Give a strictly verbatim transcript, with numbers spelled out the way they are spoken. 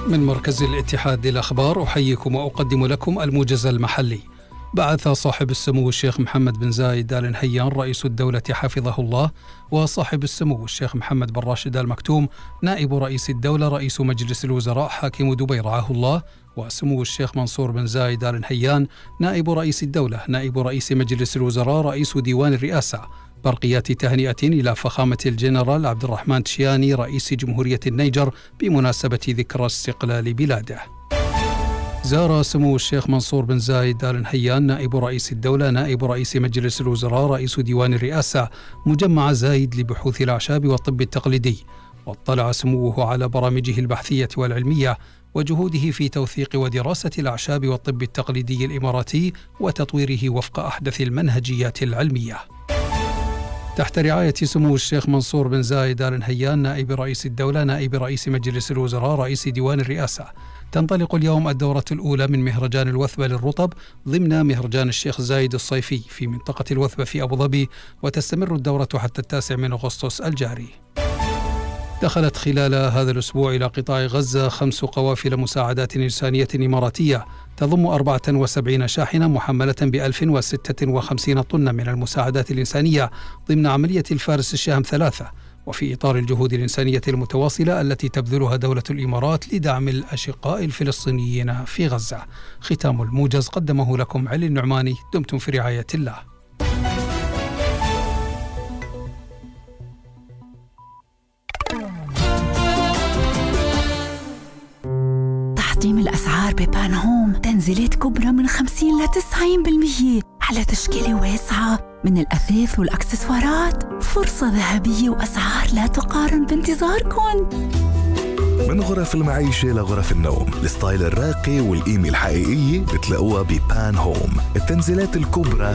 من مركز الاتحاد للأخبار أحييكم وأقدم لكم الموجز المحلي. بعث صاحب السمو الشيخ محمد بن زايد آل نهيان رئيس الدولة حفظه الله وصاحب السمو الشيخ محمد بن راشد آل مكتوم نائب رئيس الدولة رئيس مجلس الوزراء حاكم دبي رعاه الله، وسمو الشيخ منصور بن زايد آل نهيان نائب رئيس الدولة نائب رئيس مجلس الوزراء رئيس ديوان الرئاسة، برقيات تهنئة إلى فخامة الجنرال عبد الرحمن تشياني رئيس جمهورية النيجر بمناسبة ذكرى استقلال بلاده. زار سمو الشيخ منصور بن زايد آل نهيان نائب رئيس الدولة نائب رئيس مجلس الوزراء رئيس ديوان الرئاسة مجمع زايد لبحوث الأعشاب والطب التقليدي، واطلع سموه على برامجه البحثية والعلمية وجهوده في توثيق ودراسة الأعشاب والطب التقليدي الإماراتي وتطويره وفق أحدث المنهجيات العلمية. تحت رعاية سمو الشيخ منصور بن زايد آل نهيان نائب رئيس الدولة نائب رئيس مجلس الوزراء رئيس ديوان الرئاسة، تنطلق اليوم الدورة الأولى من مهرجان الوثبة للرطب ضمن مهرجان الشيخ زايد الصيفي في منطقة الوثبة في أبو ظبي، وتستمر الدورة حتى التاسع من أغسطس الجاري. دخلت خلال هذا الأسبوع إلى قطاع غزة خمس قوافل مساعدات إنسانية إماراتية تضم أربعة وسبعين شاحنة محملة بألف وستة وخمسين طن من المساعدات الإنسانية ضمن عملية الفارس الشام ثلاثة، وفي إطار الجهود الإنسانية المتواصلة التي تبذلها دولة الإمارات لدعم الأشقاء الفلسطينيين في غزة. ختام الموجز قدمه لكم علي النعماني. دمتم في رعاية الله. تحطيم الأسعار ببان هوم، تنزيلات كبرى من خمسين لتسعين بالمية على تشكيلة واسعة من الأثاث والأكسسوارات. فرصة ذهبية وأسعار لا تقارن بانتظاركم. من غرف المعيشة لغرف النوم، الستايل الراقي والقيمة الحقيقية بتلاقوها ببان هوم. التنزيلات الكبرى